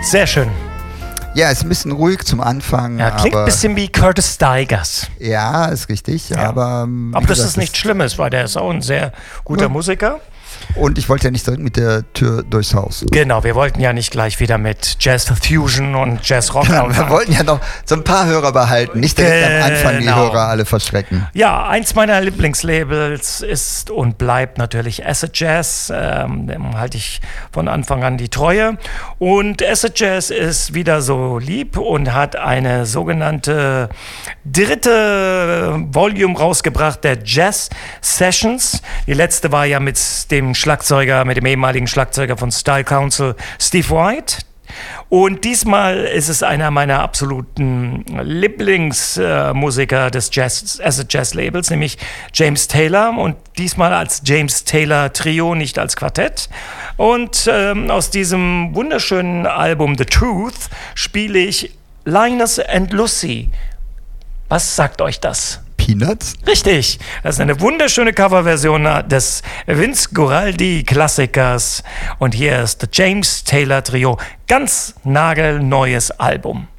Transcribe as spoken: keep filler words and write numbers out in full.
Sehr schön. Ja, ist ein bisschen ruhig zum Anfang. Ja, klingt aber, ein bisschen wie Curtis Stigers. Ja, ist richtig. Ja. Aber, aber das gesagt, ist nichts Schlimmes, weil der ist auch ein sehr guter ja. Musiker. Und ich wollte ja nicht direkt mit der Tür durchs Haus. Genau, wir wollten ja nicht gleich wieder mit Jazz Fusion und Jazz Rock genau, wir wollten ja noch so ein paar Hörer behalten, nicht direkt genau. am Anfang die Hörer alle verschrecken. Ja, eins meiner Lieblingslabels ist und bleibt natürlich Acid Jazz. Ähm, dem halte ich von Anfang an die Treue. Und Acid Jazz ist wieder so lieb und hat eine sogenannte dritte Volume rausgebracht, der Jazz Sessions. Die letzte war ja mit dem Schlagzeuger, mit dem ehemaligen Schlagzeuger von Style Council, Steve White. Und diesmal ist es einer meiner absoluten Lieblingsmusiker äh, des Jazz, Acid Jazz Labels, nämlich James Taylor. Und diesmal als James Taylor Trio, nicht als Quartett. Und ähm, aus diesem wunderschönen Album The Truth spiele ich Linus and Lucy. Was sagt euch das? Peanuts? Richtig, das ist eine wunderschöne Coverversion des Vince Guaraldi Klassikers und hier ist das James Taylor Trio, ganz nagelneues Album.